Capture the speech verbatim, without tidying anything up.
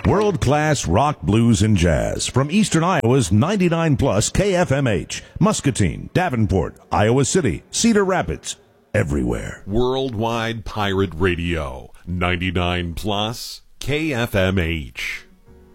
World-class rock, blues, and jazz from Eastern Iowa's ninety-nine plus K F M H, Muscatine, Davenport, Iowa City, Cedar Rapids, everywhere. Worldwide Pirate Radio, ninety-nine plus K F M H.